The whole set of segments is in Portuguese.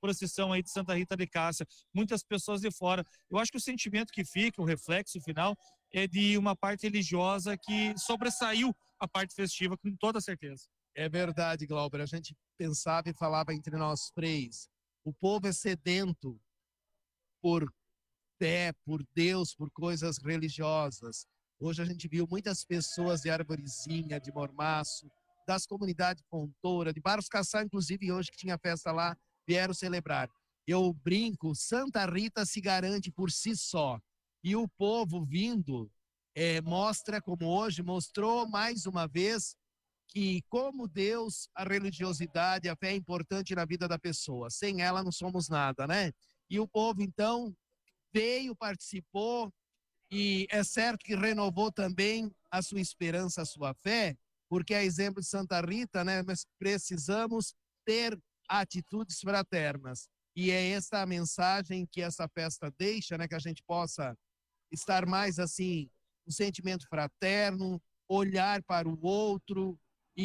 procissão aí de Santa Rita de Cássia, muitas pessoas de fora. Eu acho que o sentimento que fica, o reflexo final, é de uma parte religiosa que sobressaiu a parte festiva, com toda certeza. É verdade, Glauber. A gente pensava e falava entre nós três. O povo é sedento por fé, por Deus, por coisas religiosas. Hoje a gente viu muitas pessoas de Arvorezinha, de Mormaço, das comunidades Fontoura, de Barros Cassal, inclusive hoje que tinha festa lá, vieram celebrar. Eu brinco, Santa Rita se garante por si só. E o povo vindo mostra, como hoje, mostrou mais uma vez que como Deus, a religiosidade, a fé é importante na vida da pessoa. Sem ela não somos nada, né? E o povo, então, veio, participou, e é certo que renovou também a sua esperança, a sua fé, porque a exemplo de Santa Rita, né, nós precisamos ter atitudes fraternas. E é essa a mensagem que essa festa deixa, né, que a gente possa estar mais assim, um sentimento fraterno, olhar para o outro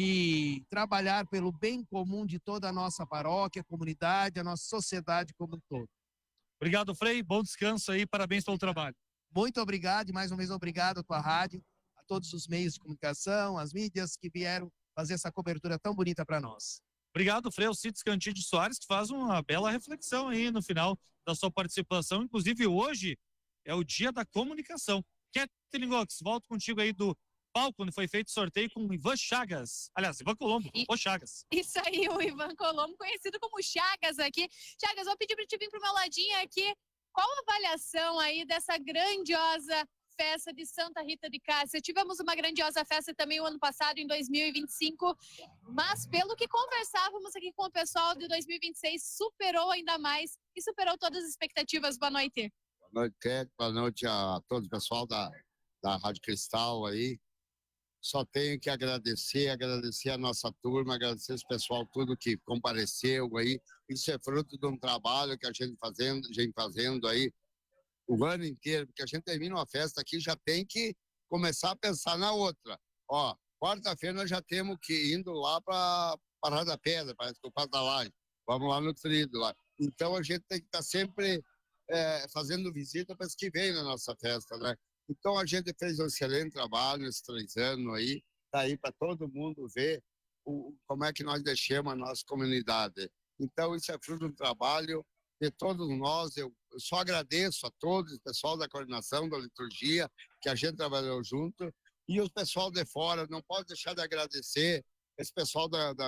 e trabalhar pelo bem comum de toda a nossa paróquia, comunidade, a nossa sociedade como um todo. Obrigado, Frei. Bom descanso aí. Parabéns pelo trabalho. Muito obrigado e mais uma vez obrigado à tua rádio, a todos os meios de comunicação, as mídias que vieram fazer essa cobertura tão bonita para nós. Obrigado, Frei Alcides Cantídio Soares, que faz uma bela reflexão aí no final da sua participação. Inclusive, hoje é o dia da comunicação. Kathleen Gox, volto contigo aí do palco, onde foi feito o sorteio com o Ivan Chagas. Aliás, Ivan Colombo, o Chagas. Isso aí, o Ivan Colombo, conhecido como Chagas aqui. Chagas, vou pedir para te vir pro meu ladinho aqui. Qual a avaliação aí dessa grandiosa festa de Santa Rita de Cássia? Tivemos uma grandiosa festa também o ano passado, em 2025, mas pelo que conversávamos aqui com o pessoal de 2026, superou ainda mais e superou todas as expectativas. Boa noite. Boa noite, Kate. Boa noite a todo o pessoal da Rádio Cristal aí. Só tenho que agradecer a nossa turma, agradecer esse pessoal tudo que compareceu aí. Isso é fruto de um trabalho que a gente fazendo aí o ano inteiro, porque a gente termina uma festa aqui, já tem que começar a pensar na outra. Ó, quarta-feira nós já temos que ir indo lá para Parada da Pedra, parece que o Passo da Laje. Vamos lá no trilho lá. Então a gente tem que estar sempre fazendo visita para os que vêm na nossa festa, né? Então a gente fez um excelente trabalho nesses 3 anos aí, tá aí para todo mundo ver como é que nós deixamos a nossa comunidade. Então isso é fruto do trabalho de todos nós. Eu só agradeço a todos, o pessoal da coordenação da liturgia, que a gente trabalhou junto, e o pessoal de fora. Não pode deixar de agradecer esse pessoal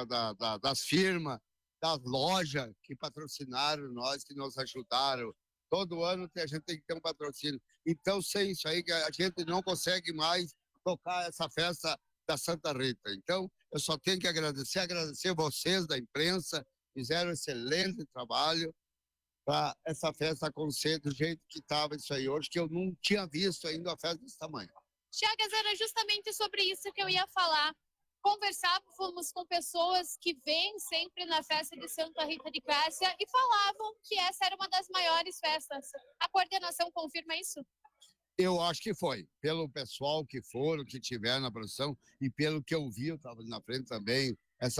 das firmas, das lojas que patrocinaram nós, que nos ajudaram. Todo ano a gente tem que ter um patrocínio. Então, sem isso aí, a gente não consegue mais tocar essa festa da Santa Rita. Então, eu só tenho que agradecer vocês da imprensa, fizeram um excelente trabalho para essa festa acontecer do jeito que estava isso aí hoje, que eu não tinha visto ainda uma festa desse tamanho. Chagas, era justamente sobre isso que eu ia falar. Conversávamos com pessoas que vêm sempre na festa de Santa Rita de Cássia e falavam que essa era uma das maiores festas. A coordenação confirma isso? Eu acho que foi, pelo pessoal que foram, que tiveram na produção, e pelo que eu vi, eu estava ali na frente também,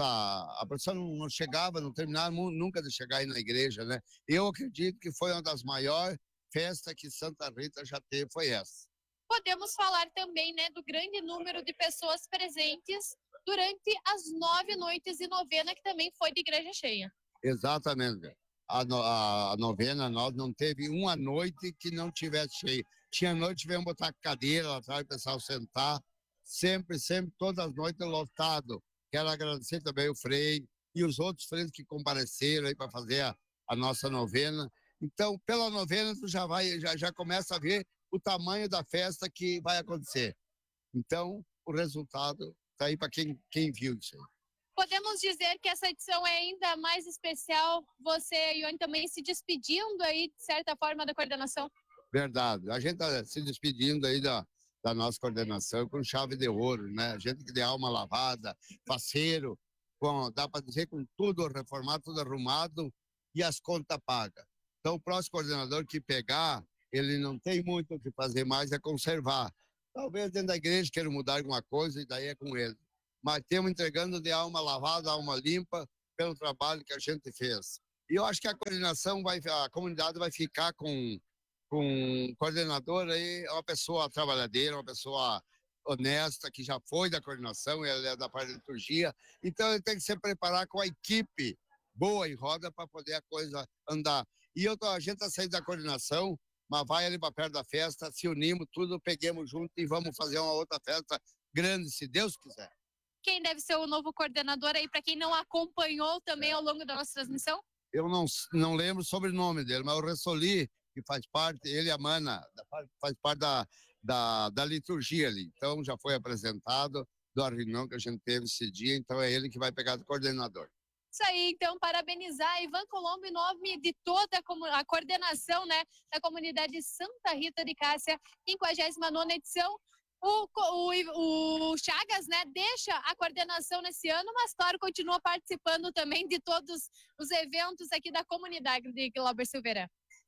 a produção não chegava, não terminava nunca de chegar aí na igreja, né? Eu acredito que foi uma das maiores festas que Santa Rita já teve, foi essa. Podemos falar também, né, do grande número de pessoas presentes durante as 9 noites de novena, que também foi de igreja cheia. Exatamente. A novena, nós não teve uma noite que não tivesse cheia. Tinha noite, tivemos botar cadeira lá atrás, o pessoal sentar. Sempre, todas as noites lotado. Quero agradecer também o Frei e os outros freios que compareceram aí para fazer a nossa novena. Então, pela novena, tu já começa a ver o tamanho da festa que vai acontecer. Então, o resultado está aí para quem viu isso aí. Podemos dizer que essa edição é ainda mais especial, você e Ione também se despedindo aí, de certa forma, da coordenação? Verdade. A gente está se despedindo aí da nossa coordenação com chave de ouro, né? A gente que de alma lavada, parceiro, dá para dizer com tudo reformado, tudo arrumado e as contas pagas. Então, o próximo coordenador que pegar, ele não tem muito o que fazer mais, é conservar. Talvez dentro da igreja queira mudar alguma coisa e daí é com ele. Mas temos entregando de alma lavada, alma limpa, pelo trabalho que a gente fez. E eu acho que a coordenação a comunidade vai ficar com coordenador aí, uma pessoa trabalhadeira, uma pessoa honesta, que já foi da coordenação, ele é da parte da liturgia, então ele tem que se preparar com a equipe boa em roda para poder a coisa andar. E a gente está saindo da coordenação, mas vai ali para perto da festa, se unimos tudo, peguemos junto e vamos fazer uma outra festa grande, se Deus quiser. Quem deve ser o novo coordenador aí, para quem não acompanhou também ao longo da nossa transmissão? Eu não lembro o sobrenome dele, mas o Ressoli, que faz parte, ele e a Mana, faz parte da liturgia ali. Então, já foi apresentado da reunião que a gente teve esse dia, então é ele que vai pegar do coordenador. Isso aí, então, parabenizar Ivan Colombo em nome de toda a coordenação, né, da comunidade Santa Rita de Cássia, 59ª edição. O Chagas, né, deixa a coordenação nesse ano, mas, claro, continua participando também de todos os eventos aqui da comunidade de Glauber Silveira.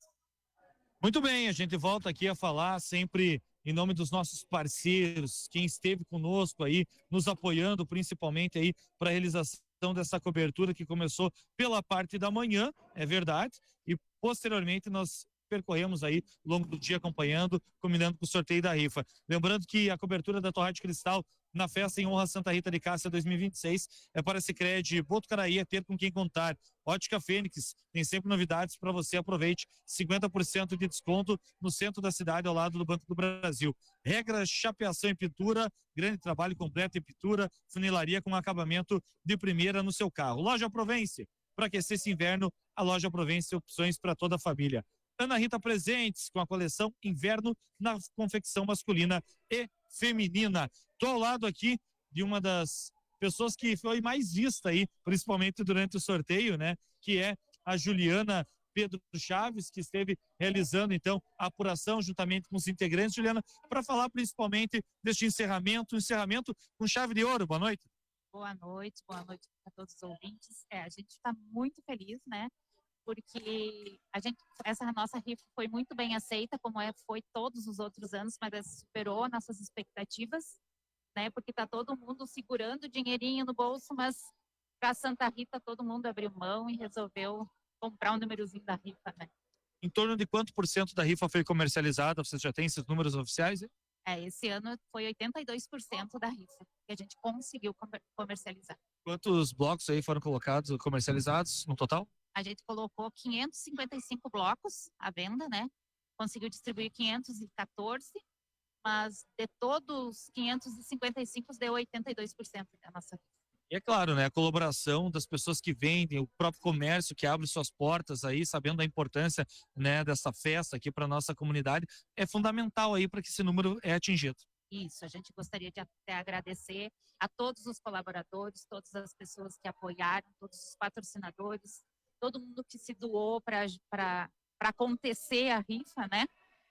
Muito bem, a gente volta aqui a falar sempre em nome dos nossos parceiros, quem esteve conosco aí, nos apoiando principalmente aí para a realização dessa cobertura que começou pela parte da manhã, é verdade, e posteriormente nós percorremos aí ao longo do dia acompanhando, combinando com o sorteio da rifa. Lembrando que a cobertura da Torrada de Cristal na festa em honra a Santa Rita de Cássia 2026 é para Sicredi Botucaraí, é ter com quem contar. Ótica Fênix, tem sempre novidades para você, aproveite, 50% de desconto no centro da cidade, ao lado do Banco do Brasil. Regras, chapeação e pintura, grande trabalho completo em pintura, funilaria com acabamento de primeira no seu carro. Loja Provence, para aquecer esse inverno, a Loja Provence, opções para toda a família. Ana Rita Presentes, com a coleção Inverno na confecção masculina e feminina. Estou ao lado aqui de uma das pessoas que foi mais vista aí, principalmente durante o sorteio, né? Que é a Juliana Pedro Chaves, que esteve realizando, então, a apuração juntamente com os integrantes. Juliana, para falar principalmente deste encerramento com chave de ouro. Boa noite. Boa noite a todos os ouvintes. A gente está muito feliz, né? Porque essa nossa rifa foi muito bem aceita, como foi todos os outros anos, mas superou nossas expectativas, né? Porque tá todo mundo segurando o dinheirinho no bolso, mas para Santa Rita todo mundo abriu mão e resolveu comprar um númerozinho da rifa, né? Em torno de quanto por cento da rifa foi comercializada? Você já tem esses números oficiais? Esse ano foi 82% da rifa que a gente conseguiu comercializar. Quantos blocos aí foram colocados, comercializados no total? A gente colocou 555 blocos à venda, né? Conseguiu distribuir 514, mas de todos 555 deu 82% da nossa rifa. E é claro, né, a colaboração das pessoas que vendem, o próprio comércio que abre suas portas aí, sabendo da importância, né, dessa festa aqui para nossa comunidade, é fundamental aí para que esse número é atingido. Isso, a gente gostaria de até agradecer a todos os colaboradores, todas as pessoas que apoiaram, todos os patrocinadores, todo mundo que se doou para acontecer a rifa, né?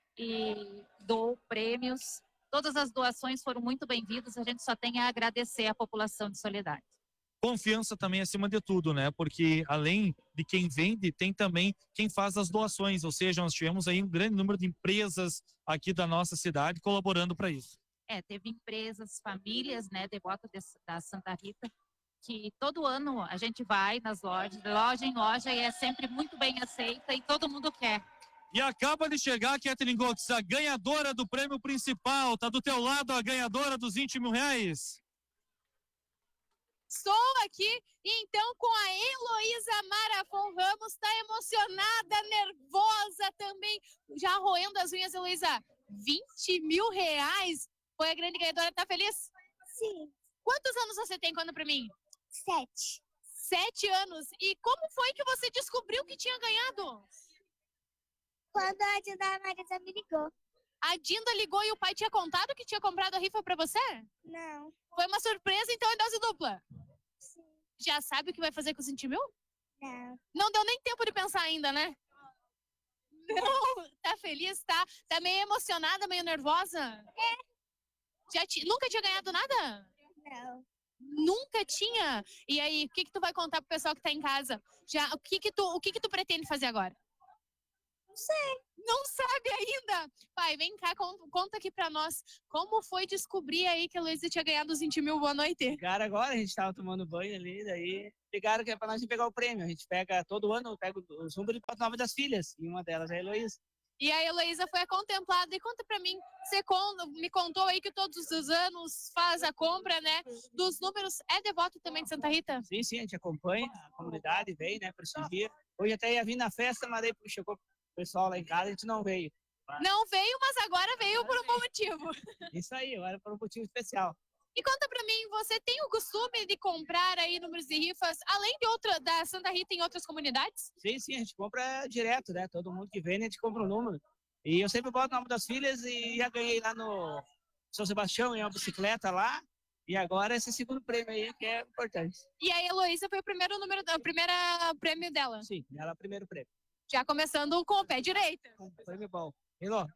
E doou prêmios. Todas as doações foram muito bem-vindas, a gente só tem a agradecer à população de Soledade. Confiança também acima de tudo, né? Porque além de quem vende, tem também quem faz as doações, ou seja, nós tivemos aí um grande número de empresas aqui da nossa cidade colaborando para isso. Teve empresas, famílias, né, devotas da Santa Rita, que todo ano a gente vai nas lojas, loja em loja, e é sempre muito bem aceita e todo mundo quer. E acaba de chegar a Kathleen Gox, a ganhadora do prêmio principal. Tá do teu lado a ganhadora dos 20 mil reais. Estou aqui, então, com a Heloísa Marafon Ramos, tá emocionada, nervosa também, já roendo as unhas, Heloísa. 20 mil reais? Foi a grande ganhadora, tá feliz? Sim. Quantos anos você tem, conta pra mim? 7. 7 anos. E como foi que você descobriu que tinha ganhado? Quando a Dinda Marisa me ligou. A Dinda ligou e o pai tinha contado que tinha comprado a rifa pra você? Não. Foi uma surpresa, então, em dose dupla? Sim. Já sabe o que vai fazer com os 20 mil? Não. Não deu nem tempo de pensar ainda, né? Não. Tá feliz, tá? Tá meio emocionada, meio nervosa? Nunca tinha ganhado nada? Não. Nunca tinha? E aí, o que tu vai contar pro pessoal que tá em casa? O que tu pretende fazer agora? Não sei. Não sabe ainda? Pai, vem cá, conta aqui pra nós. Como foi descobrir aí que a Luísa tinha ganhado os 20 mil? Boa noite. Cara, agora a gente tava tomando banho ali, daí ligaram que é para nós pegar o prêmio. A gente pega todo ano, eu pego os números para o nome das filhas, e uma delas é a Heloísa. E a Heloísa foi a contemplada. E conta pra mim, você me contou aí que todos os anos faz a compra, né, dos números. É devoto também de Santa Rita? Sim, sim, a gente acompanha, a comunidade vem, né, prestigia. Hoje até ia vir na festa, mas daí chegou o pessoal lá em casa, a gente não veio. Não veio, mas agora veio por um bom motivo. Isso aí, agora por um motivo especial. E conta pra mim, você tem o costume de comprar aí números de rifas, além de da Santa Rita em outras comunidades? Sim, sim, a gente compra direto, né? Todo mundo que vem, a gente compra um número. E eu sempre boto o nome das filhas e já ganhei lá no São Sebastião, em uma bicicleta lá. E agora esse segundo prêmio aí, que é importante. E a Heloísa foi o primeiro prêmio dela? Sim, ela é o primeiro prêmio. Já começando com o pé direito. Um prêmio bom. Elô.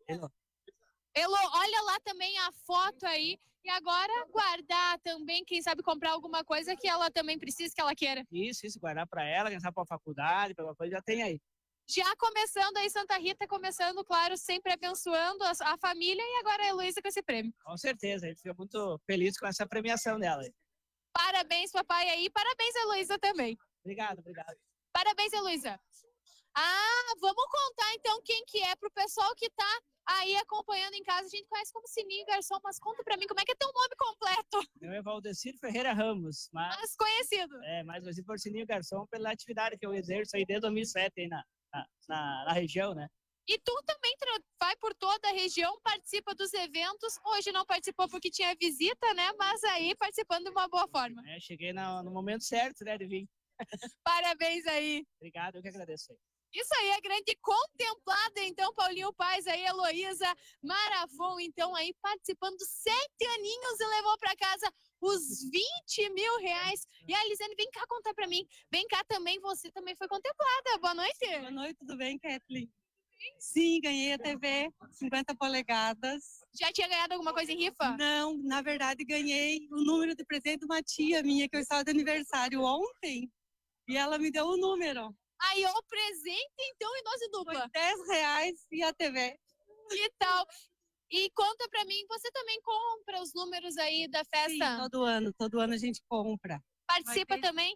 Elo, olha lá também a foto aí. E agora guardar também, quem sabe comprar alguma coisa que ela também precisa, que ela queira. Isso, guardar para ela, quem sabe para a faculdade, para alguma coisa, já tem aí. Já começando aí, Santa Rita, começando, claro, sempre abençoando a família e agora a Heloísa com esse prêmio. Com certeza, a gente fica muito feliz com essa premiação dela. Parabéns, papai, aí. Parabéns, Heloísa, também. Obrigado. Parabéns, Heloísa. Ah, vamos contar então quem que é pro pessoal que tá aí acompanhando em casa. A gente conhece como Sininho Garçom, mas conta pra mim como é que é teu nome completo. Meu é Valdecir Ferreira Ramos, Mas conhecido. mais conhecido por Sininho Garçom pela atividade que eu exerço aí desde 2007 aí na região, né? E tu também vai por toda a região, participa dos eventos. Hoje não participou porque tinha visita, né? Mas aí participando de uma boa forma. Cheguei no momento certo, né, de vir. Parabéns aí. Obrigado, eu que agradeço aí. Isso aí, a grande contemplada, então, Paulinho Paz aí, Heloísa Marafon, então, aí participando 7 aninhos e levou para casa os 20 mil reais. E a Elisane, vem cá contar para mim. Vem cá também, você também foi contemplada. Boa noite. Boa noite, tudo bem, Kathleen? Sim, ganhei a TV 50 polegadas. Já tinha ganhado alguma coisa em rifa? Não, na verdade ganhei o número de presente de uma tia minha, que eu estava de aniversário ontem, e ela me deu o número. Aí, o presente, então, em dose dupla. Foi R$10 e a TV. Que tal? E conta pra mim, você também compra os números aí da festa? Sim, todo ano a gente compra. Participa também?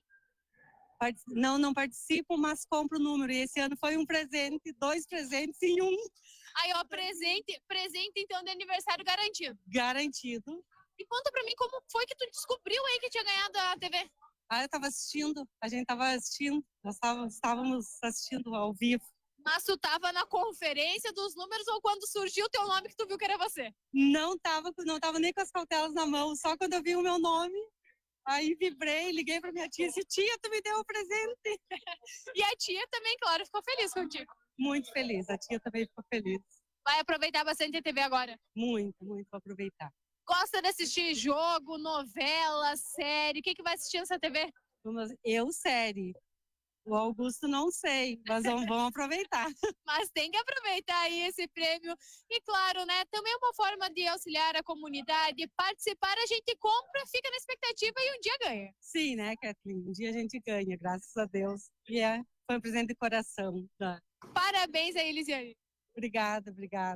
Não participo, mas compro o número. E esse ano foi um presente, 2 presentes em um. Aí, presente então de aniversário garantido. Garantido. E conta pra mim como foi que tu descobriu aí que tinha ganhado a TV? Eu estava assistindo, a gente estava assistindo, nós estávamos assistindo ao vivo. Mas tu tava na conferência dos números ou quando surgiu o teu nome que tu viu que era você? Não tava nem com as cautelas na mão, só quando eu vi o meu nome, aí vibrei, liguei pra minha tia e disse, tia, tu me deu o presente. E a tia também, claro, ficou feliz contigo. Muito feliz, a tia também ficou feliz. Vai aproveitar bastante a TV agora? Muito, muito pra aproveitar. Gosta de assistir jogo, novela, série? O que vai assistir nessa TV? Eu, série. O Augusto não sei, mas vamos aproveitar. Mas tem que aproveitar aí esse prêmio. E claro, né, também é uma forma de auxiliar a comunidade, participar, a gente compra, fica na expectativa e um dia ganha. Sim, né, Kathleen? Um dia a gente ganha, graças a Deus. E foi um presente de coração. Tá? Parabéns aí, Elisiane. Obrigada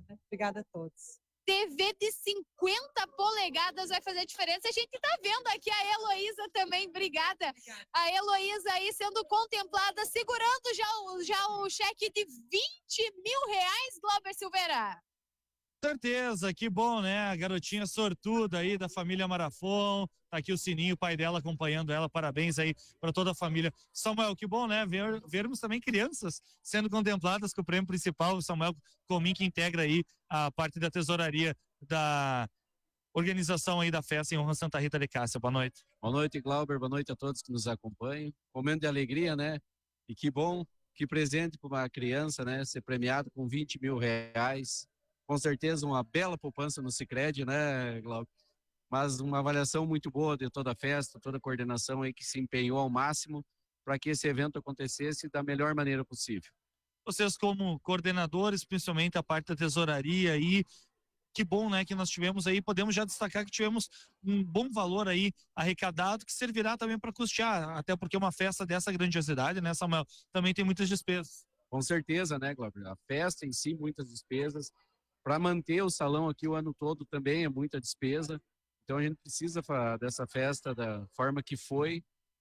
a todos. TV de 50 polegadas vai fazer diferença. A gente tá vendo aqui a Heloísa também, obrigada. A Heloísa aí sendo contemplada, segurando já o cheque de 20 mil reais, Glauber Silveira. Certeza, que bom, né? A garotinha sortuda aí da família Marafon. Tá aqui o Sininho, o pai dela acompanhando ela. Parabéns aí para toda a família. Samuel, que bom, né? Vermos também crianças sendo contempladas com o prêmio principal. O Samuel Comim, que integra aí a parte da tesouraria da organização aí da festa em honra a Santa Rita de Cássia. Boa noite. Boa noite, Glauber. Boa noite a todos que nos acompanham. Momento de alegria, né? E que bom, que presente para uma criança, né? Ser premiado com 20 mil reais. Com certeza uma bela poupança no Sicredi, né, Glauber? Mas uma avaliação muito boa de toda a festa, toda a coordenação aí que se empenhou ao máximo para que esse evento acontecesse da melhor maneira possível. Vocês como coordenadores, principalmente a parte da tesouraria aí, que bom, né, que nós tivemos aí, podemos já destacar que tivemos um bom valor aí arrecadado que servirá também para custear, até porque uma festa dessa grandiosidade, né, Samuel, também tem muitas despesas. Com certeza, né, Glauber? A festa em si, muitas despesas. Para manter o salão aqui o ano todo também é muita despesa. Então a gente precisa dessa festa da forma que foi,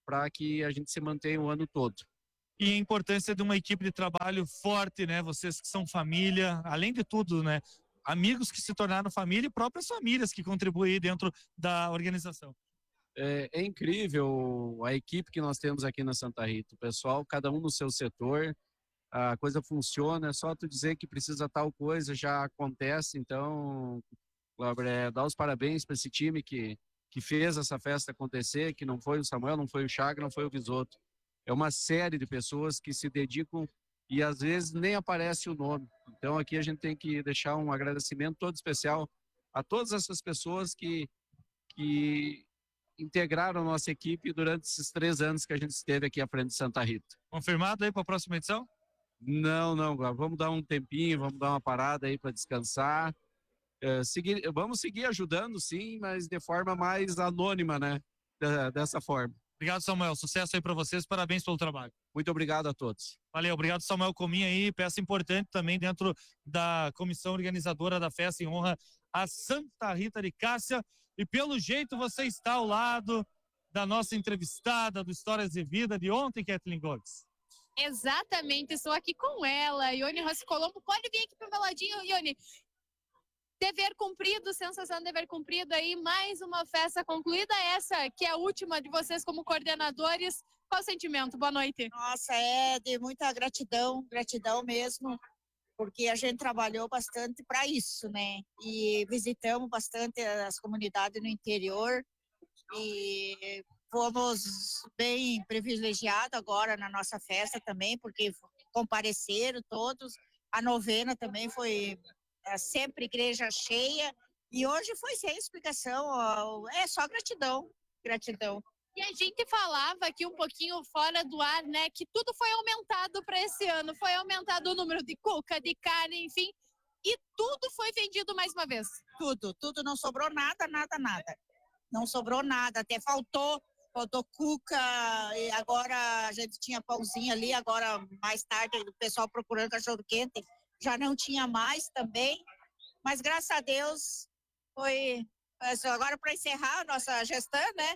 para que a gente se mantenha o ano todo. E a importância de uma equipe de trabalho forte, né? Vocês que são família, além de tudo, né? Amigos que se tornaram família e próprias famílias que contribuem dentro da organização. É incrível a equipe que nós temos aqui na Santa Rita. O pessoal, cada um no seu setor, a coisa funciona, é só tu dizer que precisa tal coisa, já acontece. Então, Glauber, dar os parabéns para esse time que fez essa festa acontecer, que não foi o Samuel, não foi o Chaga, não foi o Visoto. É uma série de pessoas que se dedicam e às vezes nem aparece o nome. Então aqui a gente tem que deixar um agradecimento todo especial a todas essas pessoas que integraram a nossa equipe durante esses 3 anos que a gente esteve aqui à frente de Santa Rita. Confirmado aí para a próxima edição? Não, vamos dar um tempinho, vamos dar uma parada aí para descansar. Vamos seguir ajudando, sim, mas de forma mais anônima, né? Dessa forma. Obrigado, Samuel. Sucesso aí para vocês. Parabéns pelo trabalho. Muito obrigado a todos. Valeu. Obrigado, Samuel Cominha aí. Peça importante também dentro da comissão organizadora da festa em honra a Santa Rita de Cássia. E pelo jeito você está ao lado da nossa entrevistada do Histórias de Vida de ontem, Kathleen Gomes. Exatamente. Estou aqui com ela, Ione Rossi Colombo. Pode vir aqui para o meu ladinho, Ione. Dever cumprido, sensação de dever cumprido aí, mais uma festa concluída, essa que é a última de vocês como coordenadores. Qual o sentimento? Boa noite. Nossa, é de muita gratidão mesmo, porque a gente trabalhou bastante para isso, né? E visitamos bastante as comunidades no interior e fomos bem privilegiados agora na nossa festa também, porque compareceram todos. A novena também foi sempre igreja cheia, e hoje foi sem explicação, é só gratidão. E a gente falava aqui um pouquinho fora do ar, né, que tudo foi aumentado para esse ano, foi aumentado o número de cuca, de carne, enfim, e tudo foi vendido mais uma vez. Tudo, não sobrou nada, não sobrou nada, até faltou cuca, e agora a gente tinha pãozinho ali, agora mais tarde o pessoal procurando cachorro quente, já não tinha mais também, mas graças a Deus foi. Agora, para encerrar a nossa gestão, né?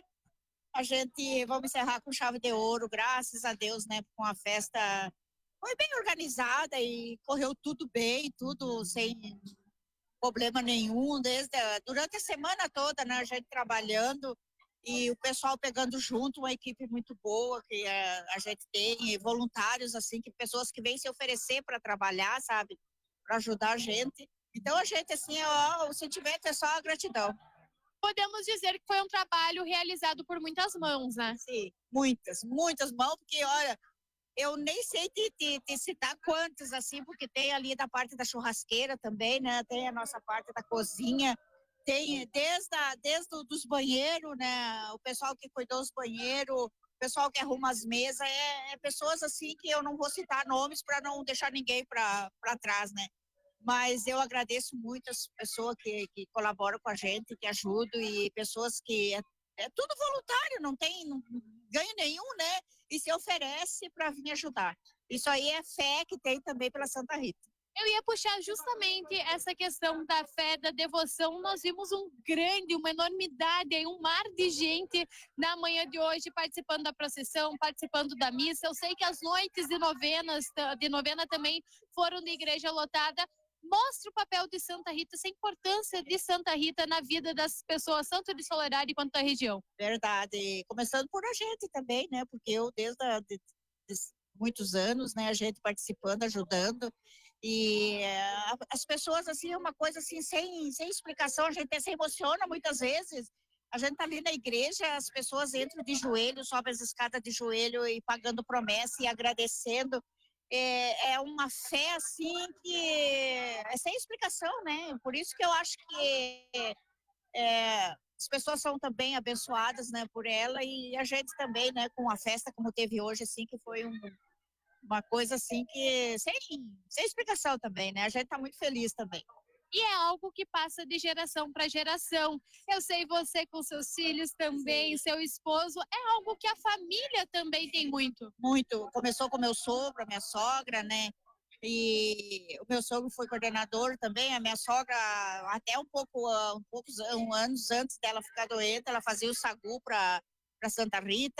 Vamos encerrar com chave de ouro, graças a Deus, né? Com a festa foi bem organizada e correu tudo bem, tudo sem problema nenhum, durante a semana toda, né? A gente trabalhando e o pessoal pegando junto, uma equipe muito boa que a gente tem, voluntários, assim, pessoas que vêm se oferecer para trabalhar, sabe, para ajudar a gente. Então a gente, assim, o sentimento é só a gratidão. Podemos dizer que foi um trabalho realizado por muitas mãos, né? Sim, muitas mãos, porque, olha, eu nem sei te citar quantas, assim, porque tem ali da parte da churrasqueira também, né, tem a nossa parte da cozinha, tem desde dos banheiros, né? O pessoal que cuidou dos banheiros, o pessoal que arruma as mesas, pessoas assim que eu não vou citar nomes para não deixar ninguém para trás, né? Mas eu agradeço muito as pessoas que colaboram com a gente, que ajudam, e pessoas que é tudo voluntário, não tem ganho nenhum, né? E se oferece para vir ajudar. Isso aí é fé que tem também pela Santa Rita. Eu ia puxar justamente essa questão da fé, da devoção. Nós vimos uma enormidade, um mar de gente na manhã de hoje participando da procissão, participando da missa. Eu sei que as noites de novena também foram de igreja lotada. Mostra o papel de Santa Rita, essa importância de Santa Rita na vida das pessoas, tanto de Soledade quanto da região. Verdade. Começando por a gente também, né? Porque eu, desde muitos anos, né? A gente participando, ajudando. E as pessoas, assim, é uma coisa assim, sem explicação, a gente até se emociona muitas vezes. A gente tá ali na igreja, as pessoas entram de joelho, sobem as escadas de joelho e pagando promessa e agradecendo. É uma fé, assim, que é sem explicação, né? Por isso que eu acho que as pessoas são também abençoadas, né, por ela, e a gente também, né, com a festa como teve hoje, assim, que foi uma coisa assim que sem explicação também, né? A gente tá muito feliz também. E é algo que passa de geração para geração. Eu sei você com seus filhos também, seu esposo, é algo que a família também tem muito. Muito. Começou com meu sogro, a minha sogra, né? E o meu sogro foi coordenador também, a minha sogra até poucos anos antes dela ficar doente, ela fazia o sagu para Santa Rita.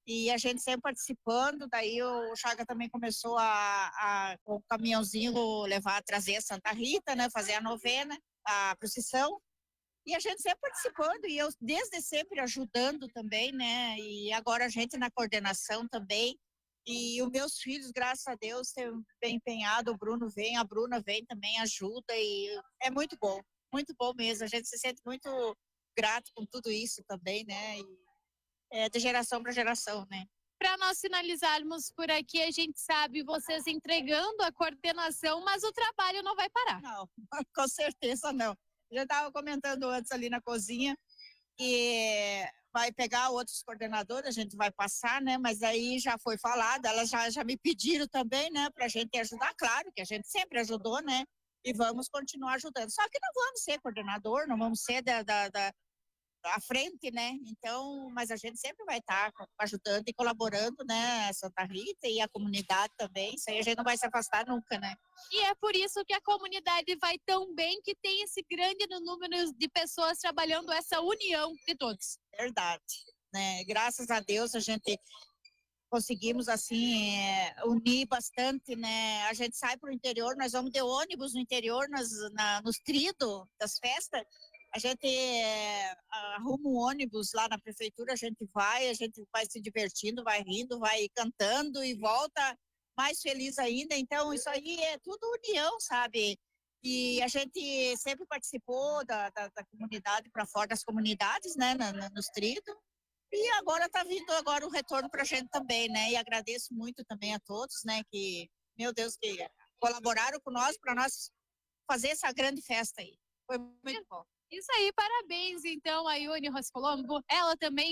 E a gente sempre participando, daí o Chaga também começou com o caminhãozinho trazer a Santa Rita, né, fazer a novena, a procissão. E a gente sempre participando, e eu desde sempre ajudando também, né? E agora a gente na coordenação também. E os meus filhos, graças a Deus, têm bem empenhado, o Bruno vem, a Bruna vem também, ajuda, e é muito bom mesmo. A gente se sente muito grato com tudo isso também, né? E é de geração para geração, né? Para nós finalizarmos por aqui, a gente sabe vocês entregando a coordenação, mas o trabalho não vai parar. Não, com certeza não. Já estava comentando antes ali na cozinha que vai pegar outros coordenadores, a gente vai passar, né? Mas aí já foi falado, elas já me pediram também, né? Para a gente ajudar, claro que a gente sempre ajudou, né? E vamos continuar ajudando. Só que não vamos ser coordenador, não vamos ser à frente, né? Então, mas a gente sempre vai estar ajudando e colaborando, né? A Santa Rita e a comunidade também. Isso aí a gente não vai se afastar nunca, né? E é por isso que a comunidade vai tão bem, que tem esse grande número de pessoas trabalhando essa união de todos. Verdade, né? Graças a Deus a gente conseguimos assim unir bastante, né? A gente sai para o interior, nós vamos de ônibus no interior, nos tridos das festas. A gente arruma um ônibus lá na prefeitura, a gente vai se divertindo, vai rindo, vai cantando e volta mais feliz ainda. Então, isso aí é tudo união, sabe? E a gente sempre participou da comunidade para fora das comunidades, né? Nos tridos. E agora está vindo agora o retorno para a gente também, né? E agradeço muito também a todos, né? Que, meu Deus, que colaboraram com nós para nós fazer essa grande festa aí. Foi muito bom. Isso aí, parabéns então a Ione Roscolombo, ela também